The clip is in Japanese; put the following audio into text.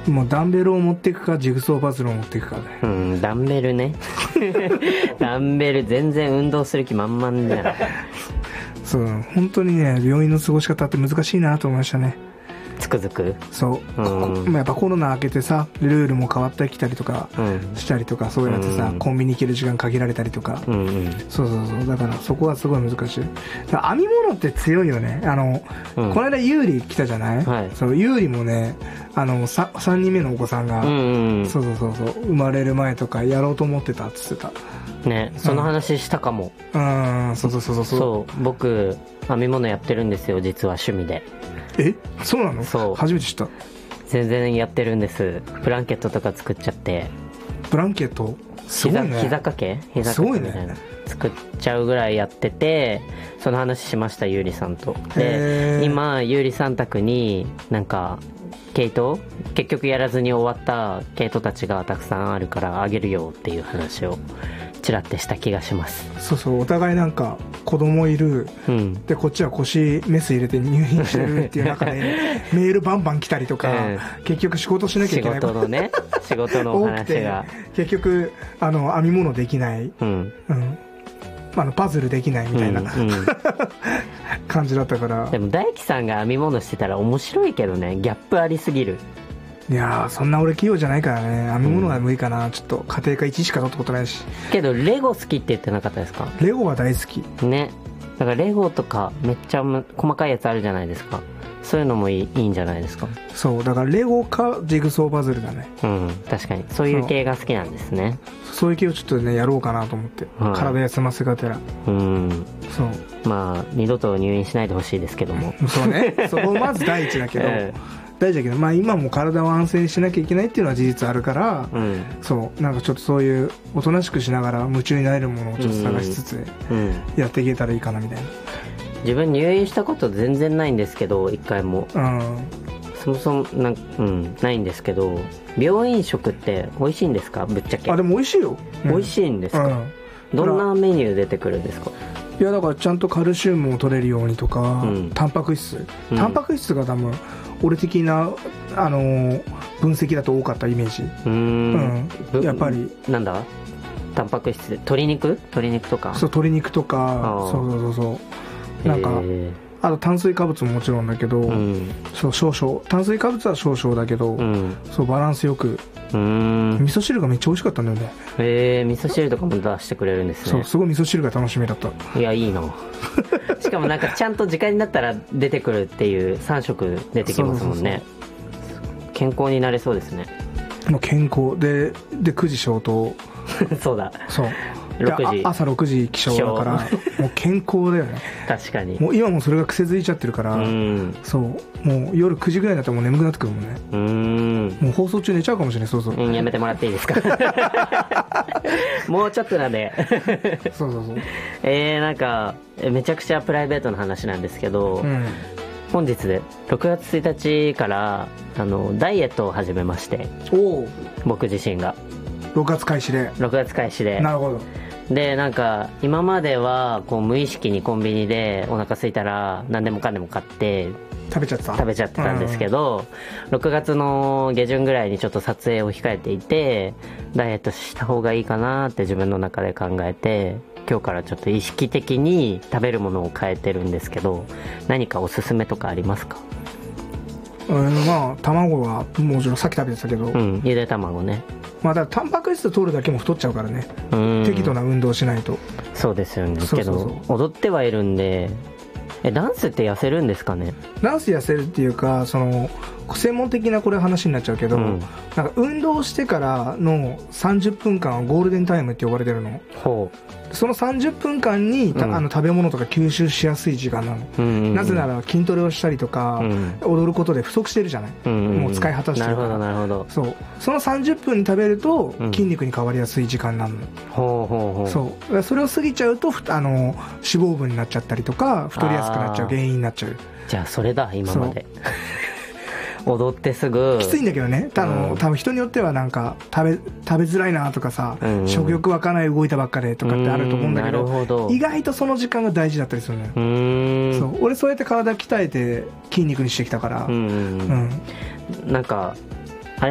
もうダンベルを持っていくかジグソーパズルを持っていくかね。 ダンベルねダンベル全然運動する気満々じゃんそう本当にね病院の過ごし方って難しいなと思いましたね。 つくづくそう、やっぱコロナ明けてさルールも変わってきたりとかしたりとか、そうやってさ、コンビニ行ける時間限られたりとか、そうだからそこはすごい難しい。編み物って強いよね。この間ユーリ来たじゃない、はい、そうユーリもね3人目のお子さんが、そう生まれる前とかやろうと思ってたって言ってたね。その話したかも。そう僕編み物やってるんですよ実は趣味で。 そうなの？そう、初めて知った。 全然やってるんです。ブランケットとか作っちゃって。 ブランケットすごいね。 膝掛けみたいな、作っちゃうぐらいやってて、その話しましたゆうりさんと。で今ゆうりさん宅になんか毛糸結局やらずに終わった毛糸たちがたくさんあるからあげるよっていう話をちらってした気がします。 そうお互いなんか子供いる、でこっちは腰メス入れて入院してるっていう中でメールバンバン来たりとか、結局仕事しなきゃいけない仕事のお話が結局編み物できない、パズルできないみたいな、感じだったから。 でも大樹さんが編み物してたら面白いけどね。ギャップありすぎる。 いやーそんな俺器用じゃないからね。編み物は無理かな、ちょっと家庭科1しか取ったことないし。 けどレゴ好きって言ってなかったですか？ レゴは大好きね。だからレゴとかめっちゃ細かいやつあるじゃないですか。そういうのもいいんじゃないですか。 そうだからレゴかジグソーパズルだね。 確かにそういう系が好きなんですね。 そういう系をちょっとねやろうかなと思って、体休ませがてら。 そうまあ二度と入院しないでほしいですけどもそうねそこまず第一だけど、まあ今も体を安静にしなきゃいけないっていうのは事実あるから、そうなんかちょっとそういうおとなしくしながら夢中になれるものをちょっと探しつつやっていけたらいいかなみたいな。 自分入院したこと全然ないんですけど、一回も、そもそもないんですけど、病院食って美味しいんですか？ぶっちゃけ。 でも美味しいよ。 美味しいんですか？どんなメニュー出てくるんですか？ いやだからちゃんとカルシウムを取れるようにとか、タンパク質が多分俺的な分析だと多かったイメージ。やっぱりなんだタンパク質、鶏肉とか。 そう鶏肉とか、そうなんかあと炭水化物ももちろんだけど、そう少々炭水化物は少々だけど、そうバランスよく。味噌汁がめっちゃ美味しかったんだよね。 味噌汁とかも出してくれるんですね。 そうすごい味噌汁が楽しみだった。 いやいいなしかもなんかちゃんと時間になったら出てくるっていう3食出てきますもんね。健康になれそうですね。 もう健康で9時消灯そうだそう 6時朝6時起床だからもう健康だよね。 確かにもう今もそれが癖づいちゃってるから、そうもう夜9時ぐらいだったらもう眠くなってくるもんね。もう放送中寝ちゃうかもしれない。そうやめてもらっていいですかもうちょっとなんでそうなんかめちゃくちゃプライベートな話なんですけど、本日で6月1日からダイエットを始めまして、僕自身が 6月開始で。なるほど。 でなんか今まではこう無意識にコンビニでお腹空いたら何でもかんでも買って食べちゃってたんですけど、6月の下旬ぐらいにちょっと撮影を控えていて、ダイエットした方がいいかなって自分の中で考えて、今日からちょっと意識的に食べるものを変えてるんですけど、何かおすすめとかありますか？ まあ卵はもちろんさっき食べてたけど、 ゆで卵ね。 まあだからタンパク質取るだけも太っちゃうからね。適度な運動しないと。 そうですよね。けど踊ってはいるんで、ダンスって痩せるんですかね？ ダンス痩せるっていうか、専門的なこれ話になっちゃうけど、なんか運動してからの30分間はゴールデンタイムって呼ばれてるの。その30分間に食べ物とか吸収しやすい時間なの。なぜなら筋トレをしたりとか、踊ることで不足してるじゃない。もう使い果たしてるから。なるほど。その30分に食べると筋肉に変わりやすい時間なの。それを過ぎちゃうと脂肪分になっちゃったりとか太りやすくなっちゃう原因になっちゃう。 じゃあそれだ今まで踊ってすぐきついんだけどね。多分人によってはなんか食べづらいなとかさ、食欲湧かない動いたばっかでとかってあると思うんだけど、意外とその時間が大事だったりするのよ。俺そうやって体鍛えて筋肉にしてきたから。 なんか